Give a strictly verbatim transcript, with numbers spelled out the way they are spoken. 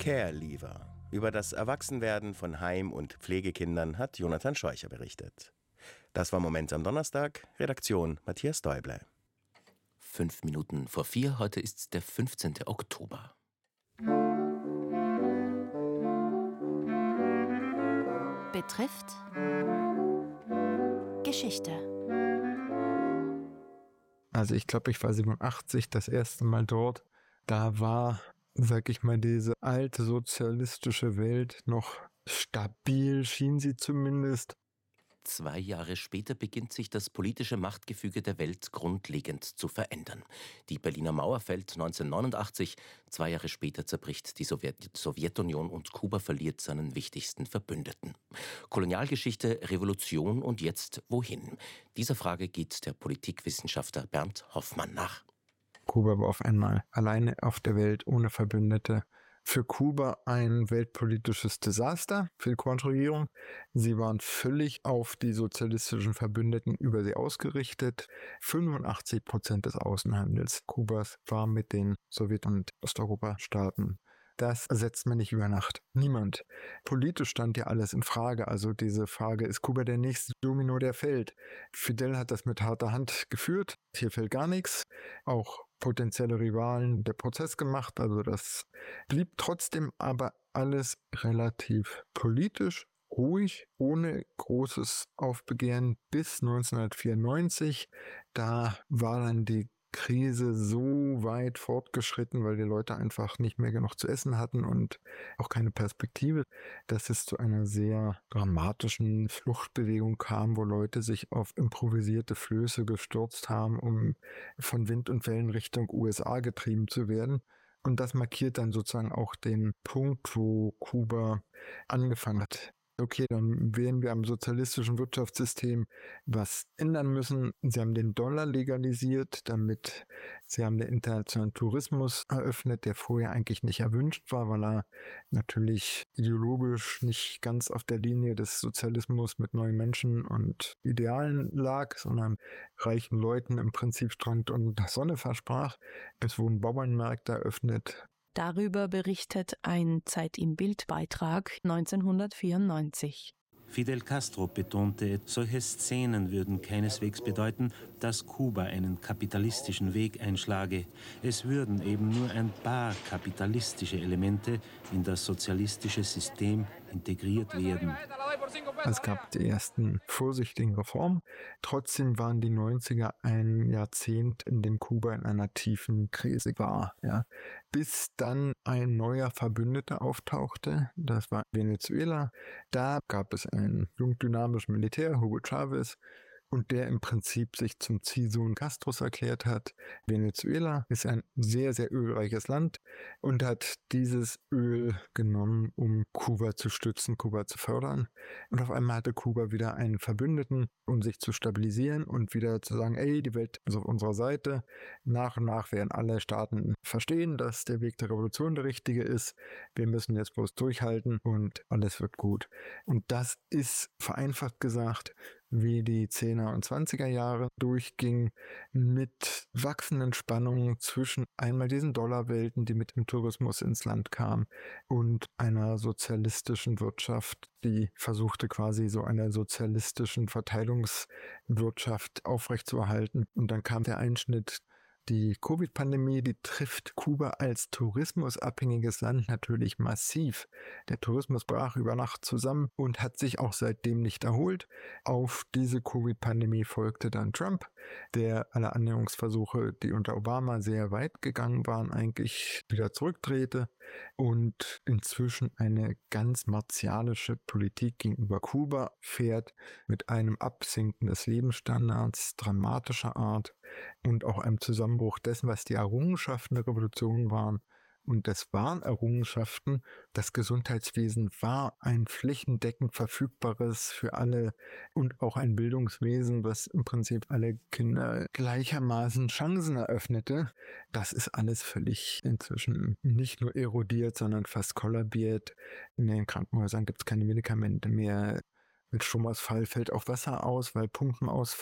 Care Leaver. Über das Erwachsenwerden von Heim- und Pflegekindern hat Jonathan Scheucher berichtet. Das war Moment am Donnerstag. Redaktion Matthias Däuble. Fünf Minuten vor vier, heute ist der fünfzehnte Oktober. Betrifft Geschichte. Also ich glaube, ich war siebenundachtzig das erste Mal dort. Da war, sag ich mal, diese alte sozialistische Welt noch stabil, schien sie zumindest. Zwei Jahre später beginnt sich das politische Machtgefüge der Welt grundlegend zu verändern. Die Berliner Mauer fällt neunzehnhundertneunundachtzig, zwei Jahre später zerbricht die Sowjet- Sowjetunion und Kuba verliert seinen wichtigsten Verbündeten. Kolonialgeschichte, Revolution und jetzt wohin? Dieser Frage geht der Politikwissenschaftler Bernd Hoffmann nach. Kuba war auf einmal alleine auf der Welt, ohne Verbündete. Für Kuba ein weltpolitisches Desaster, für die Konterregierung. Sie waren völlig auf die sozialistischen Verbündeten über sie ausgerichtet. fünfundachtzig Prozent des Außenhandels Kubas war mit den Sowjet- und Osteuropa-Staaten. Das ersetzt man nicht über Nacht. Niemand. Politisch stand ja alles in Frage. Also diese Frage, ist Kuba der nächste Domino, der fällt? Fidel hat das mit harter Hand geführt. Hier fällt gar nichts. Auch potenzielle Rivalen der Prozess gemacht. Also das blieb trotzdem aber alles relativ politisch, ruhig, ohne großes Aufbegehren bis neunzehnhundertvierundneunzig. Da war dann die Krise so weit fortgeschritten, weil die Leute einfach nicht mehr genug zu essen hatten und auch keine Perspektive, dass es zu einer sehr dramatischen Fluchtbewegung kam, wo Leute sich auf improvisierte Flöße gestürzt haben, um von Wind und Wellen Richtung U S A getrieben zu werden. Und das markiert dann sozusagen auch den Punkt, wo Kuba angefangen hat. Okay, dann werden wir am sozialistischen Wirtschaftssystem was ändern müssen. Sie haben den Dollar legalisiert, damit sie haben den internationalen Tourismus eröffnet, der vorher eigentlich nicht erwünscht war, weil er natürlich ideologisch nicht ganz auf der Linie des Sozialismus mit neuen Menschen und Idealen lag, sondern reichen Leuten im Prinzip Strand und Sonne versprach. Es wurden Bauernmärkte eröffnet. Darüber berichtet ein Zeit im Bild-Beitrag neunzehnhundertvierundneunzig. Fidel Castro betonte, solche Szenen würden keineswegs bedeuten, dass Kuba einen kapitalistischen Weg einschlage. Es würden eben nur ein paar kapitalistische Elemente in das sozialistische System integriert werden. Es gab die ersten vorsichtigen Reformen. Trotzdem waren die neunziger ein Jahrzehnt, in dem Kuba in einer tiefen Krise war. Ja. Bis dann ein neuer Verbündeter auftauchte, das war Venezuela. Da gab es einen jung dynamischen Militär, Hugo Chavez, und der im Prinzip sich zum Ziehsohn Castros erklärt hat. Venezuela ist ein sehr, sehr ölreiches Land und hat dieses Öl genommen, um Kuba zu stützen, Kuba zu fördern. Und auf einmal hatte Kuba wieder einen Verbündeten, um sich zu stabilisieren und wieder zu sagen, ey, die Welt ist auf unserer Seite. Nach und nach werden alle Staaten verstehen, dass der Weg der Revolution der richtige ist. Wir müssen jetzt bloß durchhalten und alles wird gut. Und das ist vereinfacht gesagt, wie die zehner und zwanziger Jahre durchging, mit wachsenden Spannungen zwischen einmal diesen Dollarwelten, die mit dem Tourismus ins Land kamen, und einer sozialistischen Wirtschaft, die versuchte quasi so einer sozialistischen Verteilungswirtschaft aufrechtzuerhalten. Und dann kam der Einschnitt. Die Covid-Pandemie, die trifft Kuba als tourismusabhängiges Land natürlich massiv. Der Tourismus brach über Nacht zusammen und hat sich auch seitdem nicht erholt. Auf diese Covid-Pandemie folgte dann Trump, der alle Annäherungsversuche, die unter Obama sehr weit gegangen waren, eigentlich wieder zurückdrehte und inzwischen eine ganz martialische Politik gegenüber Kuba fährt, mit einem Absinken des Lebensstandards dramatischer Art und auch einem Zusammenbruch dessen, was die Errungenschaften der Revolution waren. Und das waren Errungenschaften. Das Gesundheitswesen war ein flächendeckend verfügbares für alle und auch ein Bildungswesen, was im Prinzip alle Kinder gleichermaßen Chancen eröffnete. Das ist alles völlig inzwischen nicht nur erodiert, sondern fast kollabiert. In den Krankenhäusern gibt es keine Medikamente mehr. Mit Stromausfall fällt auch Wasser aus, weil Pumpen ausfallen.